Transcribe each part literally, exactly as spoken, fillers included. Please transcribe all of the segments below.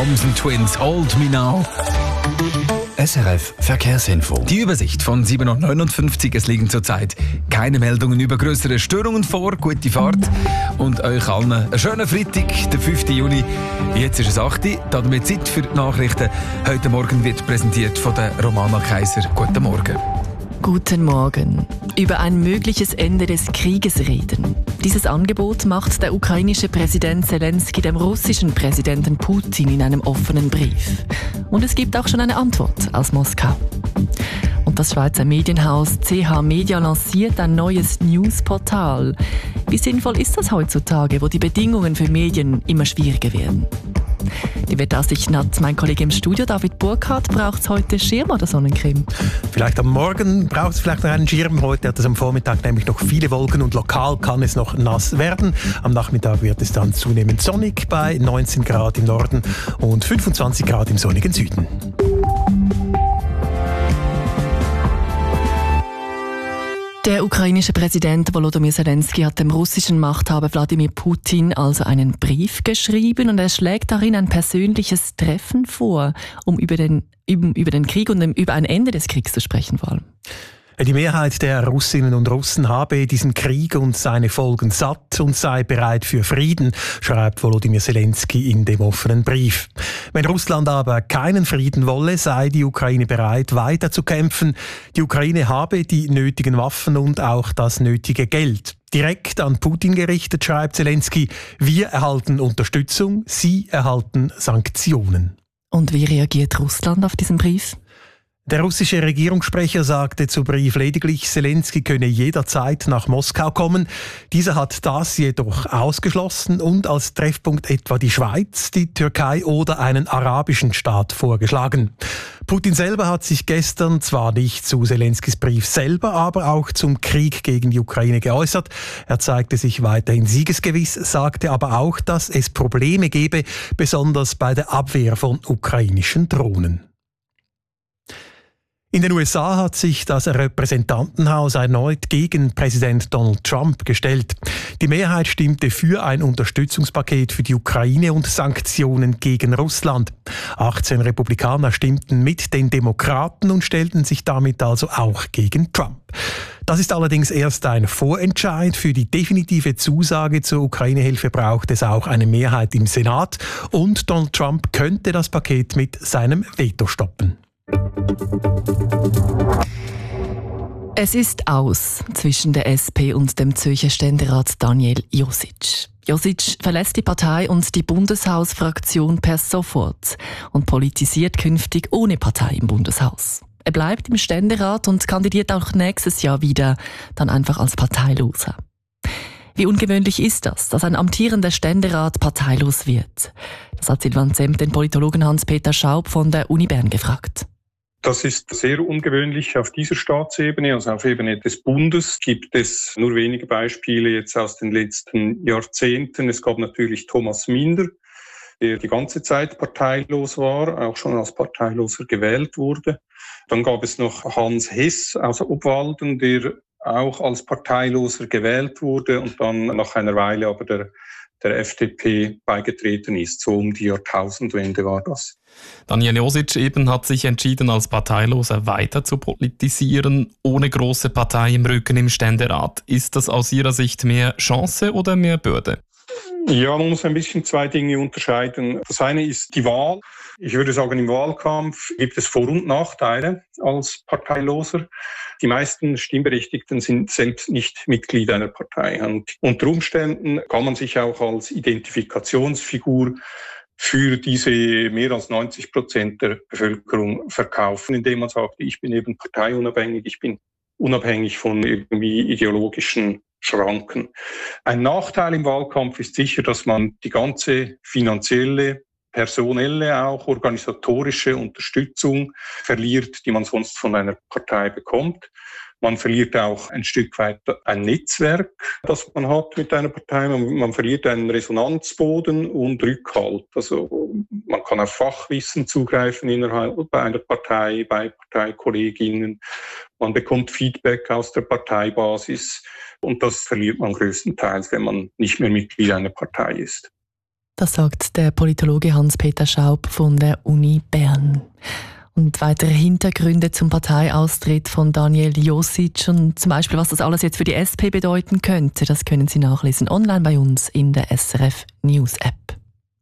Thompson Twins, Hold Me Now. S R F Verkehrsinfo. Die Übersicht von sieben Uhr neunundfünfzig. Es liegen zurzeit keine Meldungen über größere Störungen vor. Gute Fahrt und euch allen einen schönen Freitag, den fünften Juni. Jetzt ist es acht Uhr. Damit Zeit für die Nachrichten. Heute Morgen wird präsentiert von der Romana Kaiser. Guten Morgen. Guten Morgen. Über ein mögliches Ende des Krieges reden. Dieses Angebot macht der ukrainische Präsident Zelensky dem russischen Präsidenten Putin in einem offenen Brief. Und es gibt auch schon eine Antwort aus Moskau. Und das Schweizer Medienhaus C H Media lanciert ein neues Newsportal. Wie sinnvoll ist das heutzutage, wo die Bedingungen für Medien immer schwieriger werden? Die Wetteraussichten hat mein Kollege im Studio, David Burkhardt. Braucht es heute Schirm oder Sonnencreme? Vielleicht am Morgen braucht es vielleicht noch einen Schirm. Heute hat es am Vormittag nämlich noch viele Wolken und lokal kann es noch nass werden. Am Nachmittag wird es dann zunehmend sonnig bei neunzehn Grad im Norden und fünfundzwanzig Grad im sonnigen Süden. Der ukrainische Präsident Volodymyr Zelensky hat dem russischen Machthaber Wladimir Putin also einen Brief geschrieben und er schlägt darin ein persönliches Treffen vor, um über den, über den Krieg und über ein Ende des Kriegs zu sprechen vor allem. Die Mehrheit der Russinnen und Russen habe diesen Krieg und seine Folgen satt und sei bereit für Frieden, schreibt Volodymyr Zelensky in dem offenen Brief. Wenn Russland aber keinen Frieden wolle, sei die Ukraine bereit, weiter zu kämpfen. Die Ukraine habe die nötigen Waffen und auch das nötige Geld. Direkt an Putin gerichtet, schreibt Zelensky, wir erhalten Unterstützung, sie erhalten Sanktionen. Und wie reagiert Russland auf diesen Brief? Der russische Regierungssprecher sagte zu Brief lediglich, Zelensky könne jederzeit nach Moskau kommen. Dieser hat das jedoch ausgeschlossen und als Treffpunkt etwa die Schweiz, die Türkei oder einen arabischen Staat vorgeschlagen. Putin selber hat sich gestern zwar nicht zu Zelenskys Brief selber, aber auch zum Krieg gegen die Ukraine geäußert. Er zeigte sich weiterhin siegesgewiss, sagte aber auch, dass es Probleme gebe, besonders bei der Abwehr von ukrainischen Drohnen. In den U S A hat sich das Repräsentantenhaus erneut gegen Präsident Donald Trump gestellt. Die Mehrheit stimmte für ein Unterstützungspaket für die Ukraine und Sanktionen gegen Russland. achtzehn Republikaner stimmten mit den Demokraten und stellten sich damit also auch gegen Trump. Das ist allerdings erst ein Vorentscheid. Für die definitive Zusage zur Ukraine-Hilfe braucht es auch eine Mehrheit im Senat und Donald Trump könnte das Paket mit seinem Veto stoppen. Es ist aus zwischen der S P und dem Zürcher Ständerat Daniel Josic. Josic verlässt die Partei und die Bundeshausfraktion per sofort und politisiert künftig ohne Partei im Bundeshaus. Er bleibt im Ständerat und kandidiert auch nächstes Jahr wieder, dann einfach als Parteiloser. Wie ungewöhnlich ist das, dass ein amtierender Ständerat parteilos wird? Das hat Silvan Zemp den Politologen Hans-Peter Schaub von der Uni Bern gefragt. Das ist sehr ungewöhnlich auf dieser Staatsebene, also auf Ebene des Bundes gibt es nur wenige Beispiele jetzt aus den letzten Jahrzehnten. Es gab natürlich Thomas Minder, der die ganze Zeit parteilos war, auch schon als Parteiloser gewählt wurde. Dann gab es noch Hans Hess aus Obwalden, der auch als Parteiloser gewählt wurde und dann nach einer Weile aber der, der F D P beigetreten ist. So um die Jahrtausendwende war das. Daniel Josic eben hat sich entschieden, als Parteiloser weiter zu politisieren, ohne große Partei im Rücken im Ständerat. Ist das aus Ihrer Sicht mehr Chance oder mehr Bürde? Ja, man muss ein bisschen zwei Dinge unterscheiden. Das eine ist die Wahl. Ich würde sagen, im Wahlkampf gibt es Vor- und Nachteile als Parteiloser. Die meisten Stimmberechtigten sind selbst nicht Mitglied einer Partei. Und unter Umständen kann man sich auch als Identifikationsfigur für diese mehr als neunzig Prozent der Bevölkerung verkaufen, indem man sagt, ich bin eben parteiunabhängig, ich bin unabhängig von irgendwie ideologischen Schranken. Ein Nachteil im Wahlkampf ist sicher, dass man die ganze finanzielle, personelle, auch organisatorische Unterstützung verliert, die man sonst von einer Partei bekommt. Man verliert auch ein Stück weit ein Netzwerk, das man hat mit einer Partei. Man, man verliert einen Resonanzboden und Rückhalt. Also man kann auf Fachwissen zugreifen innerhalb bei einer Partei, bei Parteikolleginnen. Man bekommt Feedback aus der Parteibasis und das verliert man größtenteils, wenn man nicht mehr Mitglied einer Partei ist. Das sagt der Politologe Hans-Peter Schaub von der Uni Bern. Und weitere Hintergründe zum Parteiaustritt von Daniel Josic und zum Beispiel, was das alles jetzt für die S P bedeuten könnte, das können Sie nachlesen online bei uns in der S R F News App.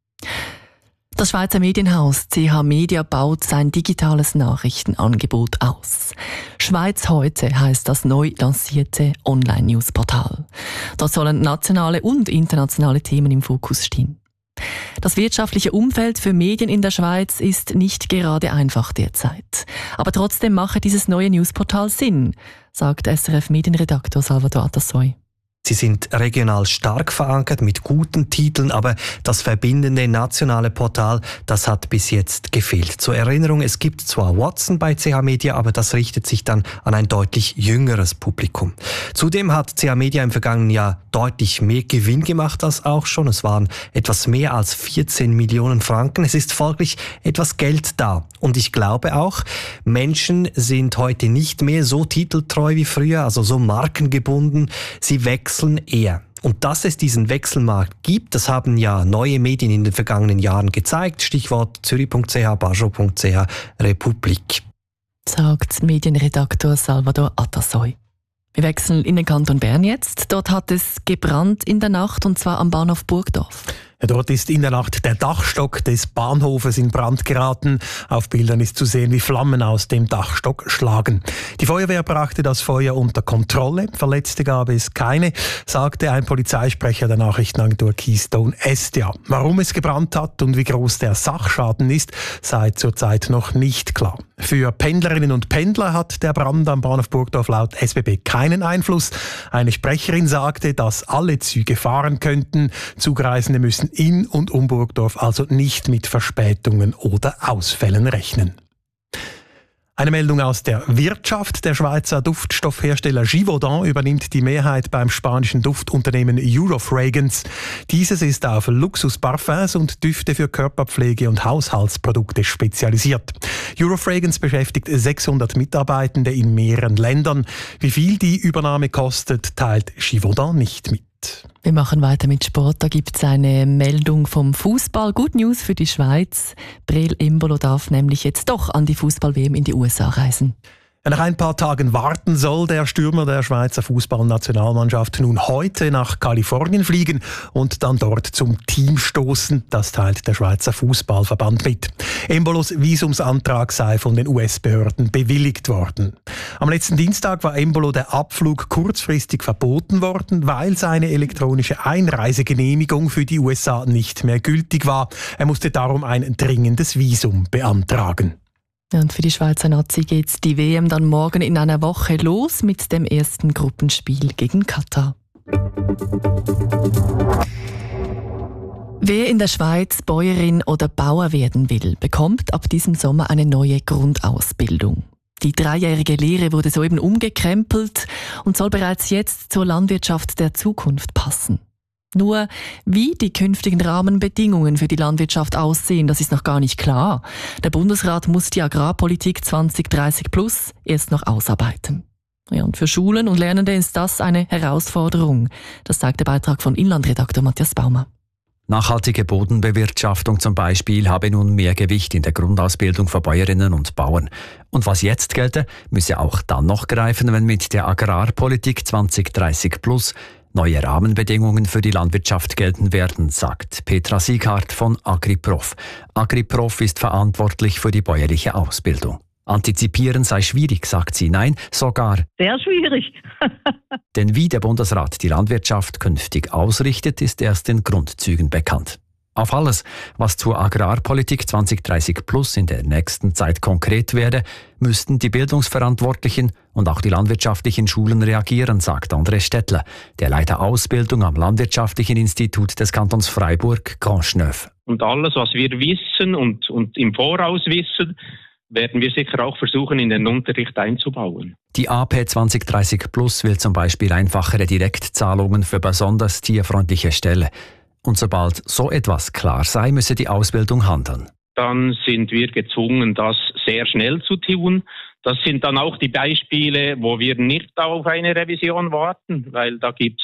Das Schweizer Medienhaus C H Media baut sein digitales Nachrichtenangebot aus. Schweiz heute heisst das neu lancierte Online-News-Portal. Dort sollen nationale und internationale Themen im Fokus stehen. Das wirtschaftliche Umfeld für Medien in der Schweiz ist nicht gerade einfach derzeit. Aber trotzdem mache dieses neue Newsportal Sinn, sagt S R F-Medienredaktor Salvador Atassoy. Sie sind regional stark verankert mit guten Titeln, aber das verbindende nationale Portal, das hat bis jetzt gefehlt. Zur Erinnerung, es gibt zwar Watson bei C H Media, aber das richtet sich dann an ein deutlich jüngeres Publikum. Zudem hat C H Media im vergangenen Jahr deutlich mehr Gewinn gemacht als auch schon. Es waren etwas mehr als vierzehn Millionen Franken. Es ist folglich etwas Geld da. Und ich glaube auch, Menschen sind heute nicht mehr so titeltreu wie früher, also so markengebunden. Sie wechseln eher. Und dass es diesen Wechselmarkt gibt, das haben ja neue Medien in den vergangenen Jahren gezeigt. Stichwort Zürich punkt c h, Basel punkt c h, Republik. Sagt Medienredaktor Salvador Atassoy. Wir wechseln in den Kanton Bern jetzt. Dort hat es gebrannt in der Nacht, und zwar am Bahnhof Burgdorf. Ja, dort ist in der Nacht der Dachstock des Bahnhofes in Brand geraten. Auf Bildern ist zu sehen, wie Flammen aus dem Dachstock schlagen. Die Feuerwehr brachte das Feuer unter Kontrolle. Verletzte gab es keine, sagte ein Polizeisprecher der Nachrichtenagentur Keystone S D A. Warum es gebrannt hat und wie groß der Sachschaden ist, sei zurzeit noch nicht klar. Für Pendlerinnen und Pendler hat der Brand am Bahnhof Burgdorf laut S B B keinen Einfluss. Eine Sprecherin sagte, dass alle Züge fahren könnten. Zugreisende müssen in und um Burgdorf also nicht mit Verspätungen oder Ausfällen rechnen. Eine Meldung aus der Wirtschaft. Der Schweizer Duftstoffhersteller Givaudan übernimmt die Mehrheit beim spanischen Duftunternehmen Eurofragrance. Dieses ist auf Luxusparfums und Düfte für Körperpflege und Haushaltsprodukte spezialisiert. Eurofragrance beschäftigt sechshundert Mitarbeitende in mehreren Ländern. Wie viel die Übernahme kostet, teilt Givaudan nicht mit. Wir machen weiter mit Sport. Da gibt es eine Meldung vom Fußball. Good News für die Schweiz. Breel Embolo darf nämlich jetzt doch an die Fußball-W M in die U S A reisen. Nach ein paar Tagen warten soll der Stürmer der Schweizer Fußballnationalmannschaft nun heute nach Kalifornien fliegen und dann dort zum Team stoßen. Das teilt der Schweizer Fußballverband mit. Embolos Visumsantrag sei von den U S-Behörden bewilligt worden. Am letzten Dienstag war Embolo der Abflug kurzfristig verboten worden, weil seine elektronische Einreisegenehmigung für die U S A nicht mehr gültig war. Er musste darum ein dringendes Visum beantragen. Und für die Schweizer Nazi geht die W M dann morgen in einer Woche los mit dem ersten Gruppenspiel gegen Katar. Wer in der Schweiz Bäuerin oder Bauer werden will, bekommt ab diesem Sommer eine neue Grundausbildung. Die dreijährige Lehre wurde soeben umgekrempelt und soll bereits jetzt zur Landwirtschaft der Zukunft passen. Nur wie die künftigen Rahmenbedingungen für die Landwirtschaft aussehen, das ist noch gar nicht klar. Der Bundesrat muss die Agrarpolitik zwanzig dreißig plus erst noch ausarbeiten. Ja, und für Schulen und Lernende ist das eine Herausforderung. Das sagt der Beitrag von Inlandredaktor Matthias Baumer. Nachhaltige Bodenbewirtschaftung zum Beispiel habe nun mehr Gewicht in der Grundausbildung für Bäuerinnen und Bauern. Und was jetzt gelte, müsse auch dann noch greifen, wenn mit der Agrarpolitik zwanzig dreißig plus neue Rahmenbedingungen für die Landwirtschaft gelten werden, sagt Petra Sieghardt von AgriProf. AgriProf ist verantwortlich für die bäuerliche Ausbildung. Antizipieren sei schwierig, sagt sie. Nein, sogar sehr schwierig. Denn wie der Bundesrat die Landwirtschaft künftig ausrichtet, ist erst in Grundzügen bekannt. Auf alles, was zur Agrarpolitik zwanzig dreißig plus in der nächsten Zeit konkret werde, müssten die Bildungsverantwortlichen und auch die landwirtschaftlichen Schulen reagieren, sagt André Stettler, der Leiter Ausbildung am Landwirtschaftlichen Institut des Kantons Freiburg, Grandschneuf. Und alles, was wir wissen und, und im Voraus wissen, werden wir sicher auch versuchen, in den Unterricht einzubauen. Die A P zwanzig dreißig plus will zum Beispiel einfachere Direktzahlungen für besonders tierfreundliche Ställe. Und sobald so etwas klar sei, müsse die Ausbildung handeln. Dann sind wir gezwungen, das sehr schnell zu tun. Das sind dann auch die Beispiele, wo wir nicht auf eine Revision warten, weil da gibt es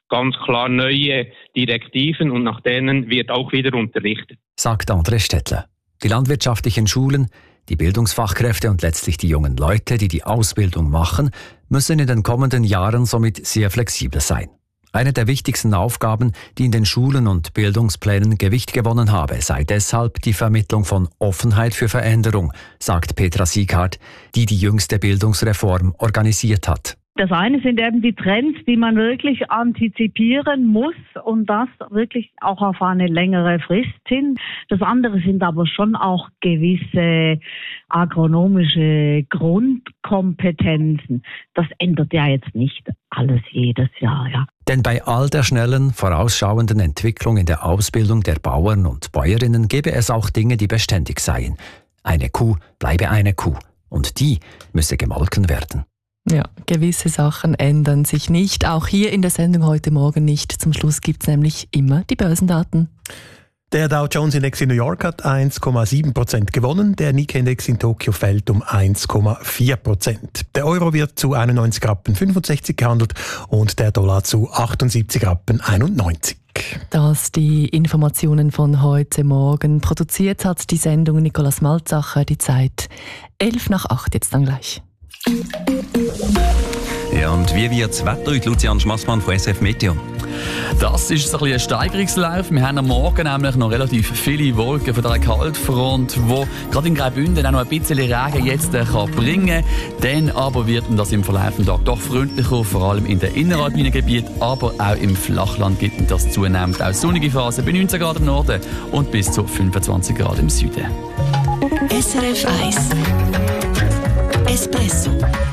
ganz klar neue Direktiven und nach denen wird auch wieder unterrichtet. Sagt André Stettler. Die landwirtschaftlichen Schulen, die Bildungsfachkräfte und letztlich die jungen Leute, die die Ausbildung machen, müssen in den kommenden Jahren somit sehr flexibel sein. Eine der wichtigsten Aufgaben, die in den Schulen und Bildungsplänen Gewicht gewonnen habe, sei deshalb die Vermittlung von Offenheit für Veränderung, sagt Petra Sieghardt, die die jüngste Bildungsreform organisiert hat. Das eine sind eben die Trends, die man wirklich antizipieren muss und das wirklich auch auf eine längere Frist hin. Das andere sind aber schon auch gewisse agronomische Grundkompetenzen. Das ändert ja jetzt nicht alles jedes Jahr, ja. Denn bei all der schnellen, vorausschauenden Entwicklung in der Ausbildung der Bauern und Bäuerinnen gäbe es auch Dinge, die beständig seien. Eine Kuh bleibe eine Kuh und die müsse gemolken werden. Ja, gewisse Sachen ändern sich nicht. Auch hier in der Sendung heute Morgen nicht. Zum Schluss gibt es nämlich immer die Börsendaten. Der Dow Jones Index in New York hat eins Komma sieben Prozent gewonnen, der Nikkei Index in Tokio fällt um eins Komma vier Prozent. Der Euro wird zu einundneunzig Rappen fünfundsechzig gehandelt und der Dollar zu achtundsiebzig Rappen einundneunzig. Das die Informationen von heute Morgen. Produziert hat die Sendung Nicolas Malzacher. Die Zeit elf nach acht jetzt dann gleich. Ja, und wie wird das Wetter heute, Lucian Schmassmann von S R F Meteo? Das ist ein, ein Steigerungslauf. Wir haben am Morgen nämlich noch relativ viele Wolken von dieser Kaltfront, die gerade in Graubünden auch noch ein bisschen Regen jetzt kann bringen kann. Dann aber wird das im verlaufenden Tag doch freundlicher, vor allem in den inneralpinen Gebieten, aber auch im Flachland gibt das zunehmend auch sonnige Phasen bei neunzehn Grad im Norden und bis zu fünfundzwanzig Grad im Süden. S R F eins Espresso.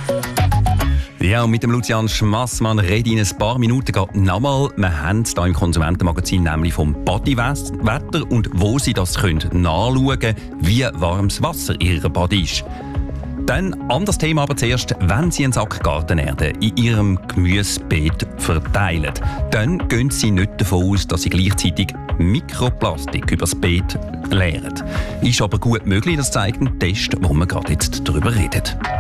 Ja, und mit dem Lucian Schmassmann rede ich in ein paar Minuten gerade nochmal. Wir haben es hier im Konsumentenmagazin nämlich vom Bodywetter und wo Sie das können nachschauen können, wie warmes Wasser Ihr Body ist. Dann anderes Thema aber zuerst, wenn Sie einen Sack Gartenerde in Ihrem Gemüsebeet verteilen, dann gehen Sie nicht davon aus, dass Sie gleichzeitig Mikroplastik über das Beet leeren. Ist aber gut möglich, das zeigt ein Test, wo wir gerade jetzt darüber reden.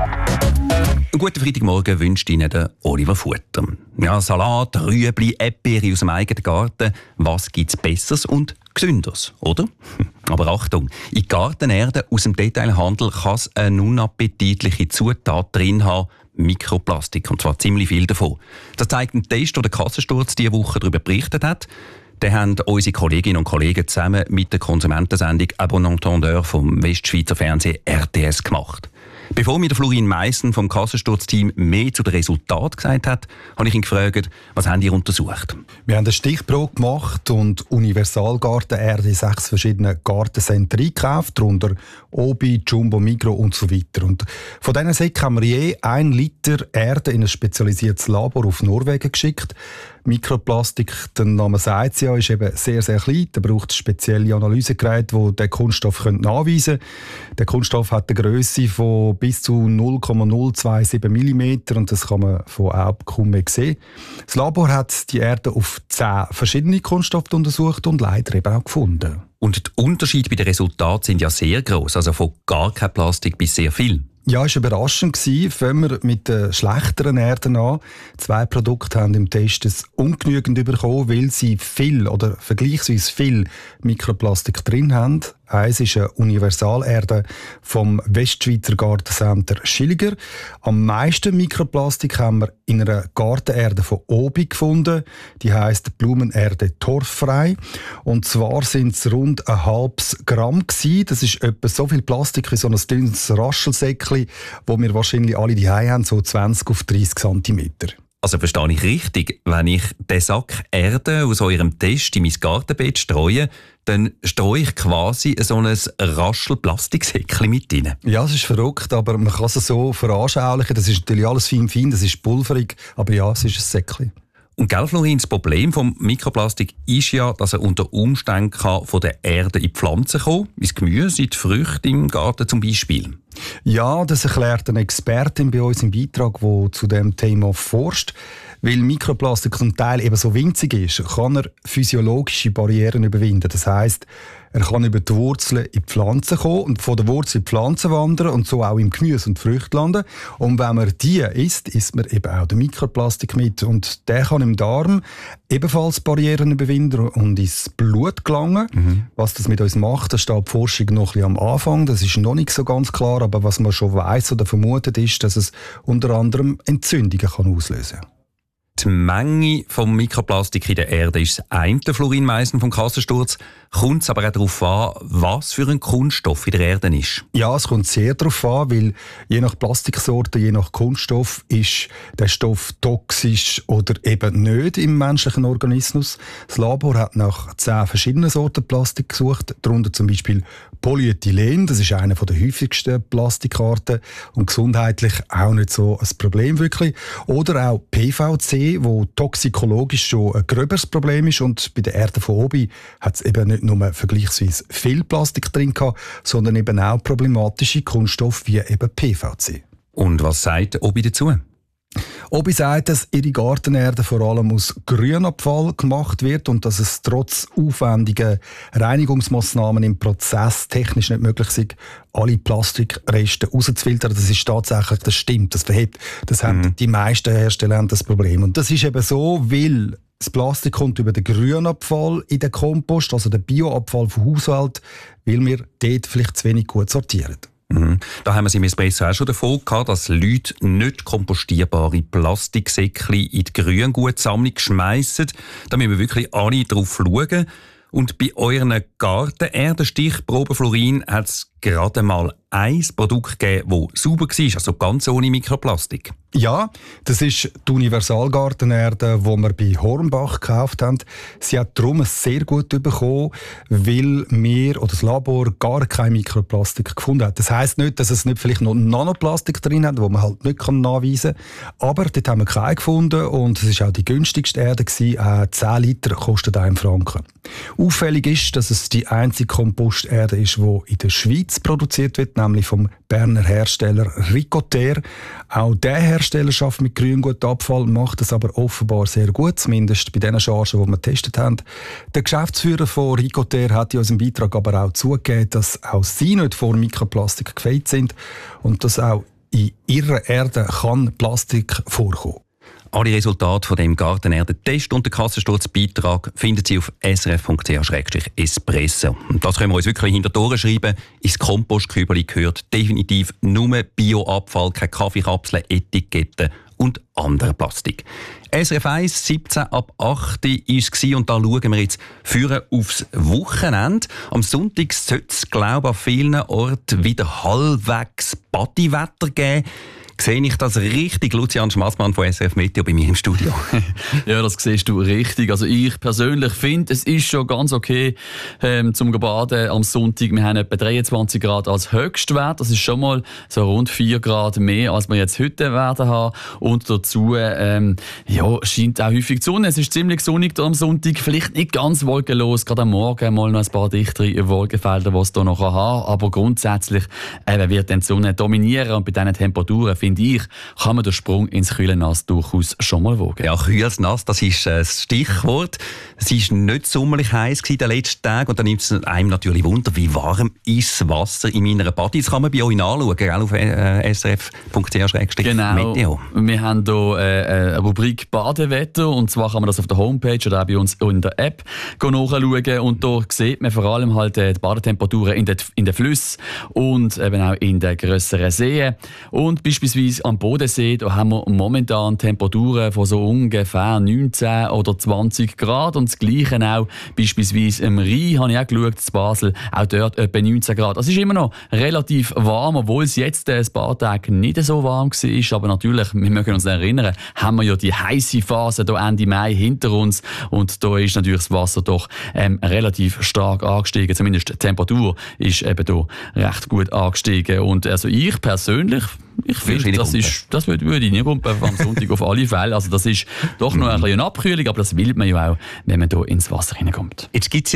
Einen guten Freitagmorgen wünscht Ihnen der Oliver Futter. Ja, Salat, Rüebli, Erdbeere aus dem eigenen Garten. Was gibt es Besseres und Gesünderes, oder? Aber Achtung, in Gartenerde aus dem Detailhandel kann es eine unappetitliche Zutat drin haben, Mikroplastik, und zwar ziemlich viel davon. Das zeigt ein Test, den der Kassensturz diese Woche darüber berichtet hat. Den haben unsere Kolleginnen und Kollegen zusammen mit der Konsumentensendung «A bon entendeur» vom Westschweizer Fernsehen R T S gemacht. Bevor mir der Florin Meissen vom Kassensturzteam mehr zu den Resultaten gesagt hat, habe ich ihn gefragt, was haben ihr untersucht? Wir haben eine Stichprobe gemacht und Universalgartenerde in sechs verschiedenen Gartencenter eingekauft, darunter Obi, Jumbo, Migro und so weiter. Und von diesen Säcken haben wir je ein Liter Erde in ein spezialisiertes Labor auf Norwegen geschickt. Mikroplastik, der Name sagt es ja, ist eben sehr, sehr klein. Da braucht es spezielle Analysegeräte, die den Kunststoff nachweisen können. Der Kunststoff hat eine Grösse von bis zu null Komma null siebenundzwanzig Millimeter und das kann man von Augen kaum mehr sehen. Das Labor hat die Erde auf zehn verschiedene Kunststoffe untersucht und leider eben auch gefunden. Und die Unterschiede bei den Resultaten sind ja sehr gross, also von gar kein Plastik bis sehr viel. Ja, es war überraschend. Fangen wir mit den schlechteren Erden an. Zwei Produkte haben im Test es ungenügend bekommen, weil sie viel oder vergleichsweise viel Mikroplastik drin haben. Eins ist eine Universalerde vom Westschweizer Gartencenter Schilliger. Am meisten Mikroplastik haben wir in einer Gartenerde von Obi gefunden. Die heisst Blumenerde torffrei. Und zwar sind es rund ein halbes Gramm gewesen. Das ist etwa so viel Plastik wie so ein dünnes Raschelsäckchen, wo wir wahrscheinlich alle die haben, so zwanzig auf dreißig Zentimeter. Also verstehe ich richtig, wenn ich den Sack Erde aus eurem Test in mein Gartenbeet streue, dann streue ich quasi so ein Raschel-Plastiksäckchen mit rein. Ja, es ist verrückt, aber man kann es so veranschaulichen. Das ist natürlich alles fein, fein, das ist pulverig, aber ja, es ist ein Säckchen. Und gell, Florin, das Problem vom Mikroplastik ist ja, dass er unter Umständen kann von der Erde in die Pflanzen kommen, ins Gemüse, in die Früchte im Garten zum Beispiel. Ja, das erklärt eine Expertin bei uns im Beitrag, die zu diesem Thema forscht. Weil Mikroplastik zum Teil eben so winzig ist, kann er physiologische Barrieren überwinden. Das heisst, Er kann über die Wurzeln in die Pflanzen kommen und von der Wurzel in die Pflanzen wandern und so auch im Gemüse und Früchte landen. Und wenn man die isst, isst man eben auch den Mikroplastik mit. Und der kann im Darm ebenfalls Barrieren überwinden und ins Blut gelangen. Mhm. Was das mit uns macht, da steht die Forschung noch ein bisschen am Anfang. Das ist noch nicht so ganz klar, aber was man schon weiss oder vermutet ist, dass es unter anderem Entzündungen kann auslösen kann. Die Menge von Mikroplastik in der Erde ist das eine, Florin Meissen vom Kassensturz. Kommt es aber auch darauf an, was für ein Kunststoff in der Erde ist? Ja, es kommt sehr darauf an, weil je nach Plastiksorte, je nach Kunststoff ist der Stoff toxisch oder eben nicht im menschlichen Organismus. Das Labor hat nach zehn verschiedenen Sorten Plastik gesucht, darunter zum Beispiel Polyethylen, das ist eine der häufigsten Plastikarten und gesundheitlich auch nicht so ein Problem wirklich. Oder auch P V C, wo toxikologisch schon ein gröberes Problem ist, und bei der Erde von oben hat es eben nicht nur vergleichsweise viel Plastik drin gehabt, sondern eben auch problematische Kunststoffe wie eben P V C. Und was sagt Obi dazu? Obi sagt, dass ihre Gartenerde vor allem aus Grünabfall gemacht wird und dass es trotz aufwendigen Reinigungsmaßnahmen im Prozess technisch nicht möglich ist, alle Plastikreste rauszufiltern. Das ist tatsächlich, das stimmt, das verhebt. Das mhm. haben die meisten Hersteller haben das Problem. Und das ist eben so, weil das Plastik kommt über den Grünabfall in den Kompost, also den Bioabfall vom Haushalt, weil wir dort vielleicht zu wenig gut sortieren. Mhm. Da haben wir es im Espresso auch schon davon gehabt, dass Leute nicht kompostierbare Plastiksäckchen in die Grüngutsammlung schmeissen. Da müssen wir wirklich alle drauf schauen. Und bei euren Gartenerdenstichproben, Florin, hat es gerade mal ein Produkt gegeben, das sauber war, also ganz ohne Mikroplastik. Ja, das ist die Universalgartenerde, die wir bei Hornbach gekauft haben. Sie hat darum sehr gut bekommen, weil wir oder das Labor gar kein Mikroplastik gefunden hat. Das heisst nicht, dass es nicht vielleicht noch Nanoplastik drin hat, wo man halt nicht nachweisen kann. Aber dort haben wir keinen gefunden und es war auch die günstigste Erde gewesen. Äh, zehn Liter kostet einen Franken. Auffällig ist, dass es die einzige Komposterde ist, die in der Schweiz produziert wird, nämlich vom Berner Hersteller Ricoter. Auch der Hersteller arbeitet mit Grüngutabfall, macht es aber offenbar sehr gut, zumindest bei den Chargen, die wir getestet haben. Der Geschäftsführer von Ricoter hat in unserem Beitrag aber auch zugegeben, dass auch sie nicht vor Mikroplastik gefeit sind und dass auch in ihrer Erde kann Plastik vorkommen. Alle Resultate von dem Gartenerde-Test und den Kassensturzbeitrag finden Sie auf s r f punkt c h slash espresso. Und das können wir uns wirklich hinter die Ohren schreiben. Ins Kompostkübeli gehört definitiv nur Bioabfall, keine Kaffeekapseln, Etiketten und andere Plastik. S R F eins, siebzehn ab acht war es und da schauen wir jetzt führen aufs Wochenende. Am Sonntag sollte es, glaube ich, an vielen Orten wieder halbwegs Bodywetter geben. Sehe ich das richtig? Lucian Schmassmann von S R F Meteo bei mir im Studio. Ja, das siehst du richtig. Also ich persönlich finde, es ist schon ganz okay ähm, zum Baden am Sonntag. Wir haben etwa dreiundzwanzig Grad als Höchstwert. Das ist schon mal so rund vier Grad mehr, als wir jetzt heute werden haben. Und dazu ähm, ja, scheint auch häufig die Sonne. Es ist ziemlich sonnig am Sonntag. Vielleicht nicht ganz wolkenlos. Gerade am Morgen mal noch ein paar dichtere Wolkenfelder, die es hier noch haben. Aber grundsätzlich äh, wird dann die Sonne dominieren. Und bei diesen Temperaturen, finde ich, kann man den Sprung ins kühle Nass durchaus schon mal wagen. Ja, kühles Nass, das ist das Stichwort. Es war nicht sommerlich heiß in den letzten Tagen und dann nimmt es einem natürlich Wunder, wie warm ist das Wasser in meiner Body. Das kann man bei euch nachschauen, gell, auf äh, s r f punkt c h slash meteo. Genau. Wir haben hier äh, eine Rubrik Badewetter und zwar kann man das auf der Homepage oder auch bei uns in der App nachschauen und da sieht man vor allem halt die Badetemperaturen in den, in den Flüssen und eben auch in den grösseren Seen. Und beispielsweise am Bodensee, da haben wir momentan Temperaturen von so ungefähr neunzehn oder zwanzig Grad und das Gleiche auch beispielsweise im Rhein, habe ich auch geschaut, in Basel, auch dort etwa neunzehn Grad. Es ist immer noch relativ warm, obwohl es jetzt ein paar Tage nicht so warm war, aber natürlich, wir mögen uns erinnern, haben wir ja die heiße Phase hier Ende Mai hinter uns und da ist natürlich das Wasser doch ähm, relativ stark angestiegen, zumindest die Temperatur ist eben hier recht gut angestiegen und also ich persönlich, ich finde, das, ist, das würde, würde ich nicht rumpen am Sonntag auf alle Fälle. Also das ist doch noch ein bisschen eine Abkühlung, aber das will man ja auch, wenn man hier ins Wasser hineinkommt. Jetzt gibt es ja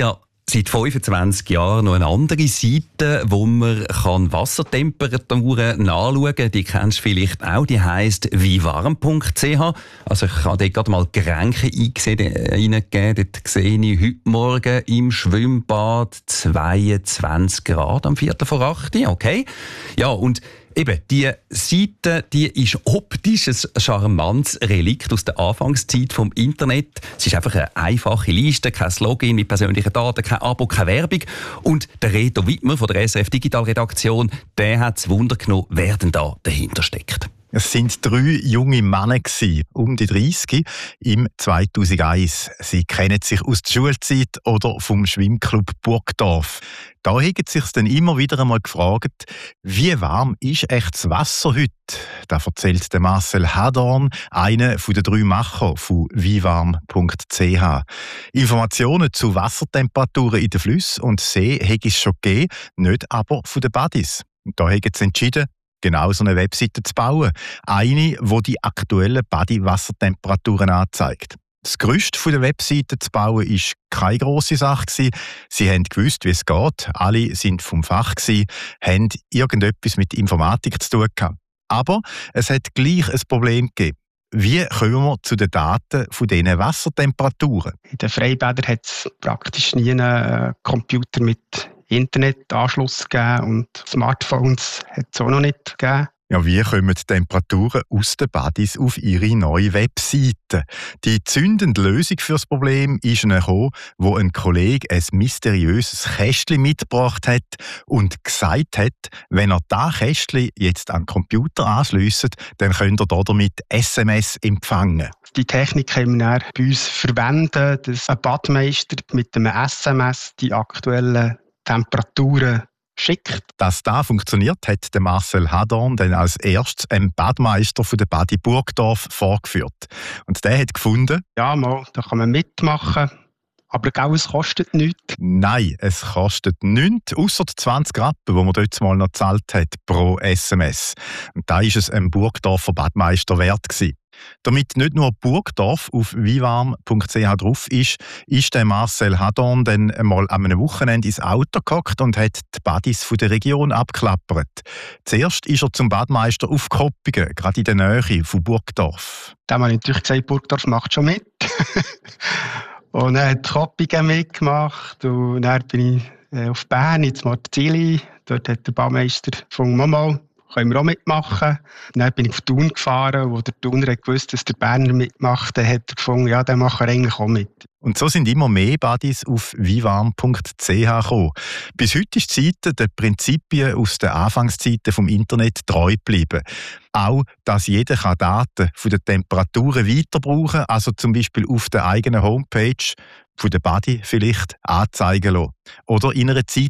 seit fünfundzwanzig Jahren noch eine andere Seite, wo man kann Wassertemperaturen nachschauen kann. Die kennst du vielleicht auch. Die heisst wiwarm punkt c h. Also ich habe dort gerade mal Getränke eingegeben. Dort sehe ich heute Morgen im Schwimmbad zweiundzwanzig Grad am vierten vor acht. Okay. Ja, und eben, die Seite, die ist optisch ein charmantes Relikt aus der Anfangszeit vom Internet. Es ist einfach eine einfache Liste, kein Login mit persönlichen Daten, kein Abo, keine Werbung. Und der Reto Wittmer von der S R F Digital Redaktion, der hat das Wunder genommen, wer denn da dahinter steckt. Es sind drei junge Männer gewesen, um die dreißig im zweitausendeins. Sie kennen sich aus der Schulzeit oder vom Schwimmclub Burgdorf. Da haben sie sich dann immer wieder einmal gefragt, wie warm ist echt das Wasser heute? Da erzählt der Marcel Hadorn, einer der drei Macher von wiwarm punkt c h. Informationen zu Wassertemperaturen in den Flüssen und Seen hätte es schon gegeben, nicht aber von den Buddies. Da haben sie entschieden, genau so eine Webseite zu bauen. Eine, die die aktuellen Badi-Wassertemperaturen anzeigt. Das Gerüst der Webseite zu bauen war keine grosse Sache. Sie haben gewusst, wie es geht. Alle sind vom Fach, haben irgendetwas mit Informatik zu tun gehabt. Aber es hat gleich ein Problem gegeben. Wie kommen wir zu den Daten von diesen Wassertemperaturen? In den Freibädern hat es praktisch nie einen Computer mit Internetanschluss gegeben und Smartphones hat es auch noch nicht gegeben. Ja, wie kommen die Temperaturen aus den Buddies auf ihre neue Webseite? Die zündende Lösung für das Problem ist gekommen, wo ein Kollege ein mysteriöses Kästchen mitgebracht hat und gesagt hat, wenn er das Kästchen jetzt an den Computer anschliesst, dann könnt ihr damit S M S empfangen. Die Technik können wir dann bei uns verwenden, dass ein Badmeister mit einem S M S die aktuellen Temperaturen schickt. Dass das funktioniert, hat der Marcel Hadorn dann als erstes einem Badmeister von der Badi Burgdorf vorgeführt. Und der hat gefunden, ja, mal, da kann man mitmachen, aber auch es kostet nichts. Nein, es kostet nichts, ausser die zwanzig Rappen, die man dort mal noch gezahlt hat pro S M S. Und da war es einem Burgdorfer Badmeister wert gewesen. Damit nicht nur Burgdorf auf wiwarm punkt c h drauf ist, ist der Marcel Hadorn dann einmal an einem Wochenende ins Auto gehockt und hat die Badis von der Region abgeklappert. Zuerst ist er zum Badmeister auf Koppingen, gerade in der Nähe von Burgdorf. Da habe ich natürlich gesagt, Burgdorf macht schon mit. Und er hat Koppingen mitgemacht und dann bin ich auf Bern, ins Marzili. Dort hat der Badmeister gefunden, Mama, können wir auch mitmachen. Dann bin ich auf Thun gefahren, wo der Thuner gewusst, dass der Berner mitmacht. Dann hat er gefunden, ja, der macht eigentlich auch mit. Und so sind immer mehr Buddies auf wiwarm punkt c h gekommen. Bis heute ist die Seite den Prinzipien aus den Anfangszeiten vom Internet treu geblieben. Auch, dass jeder Daten von den Temperaturen weiter brauchen kann, also zum Beispiel auf der eigenen Homepage von der Badi vielleicht anzeigen lassen. Oder in einer Zeitung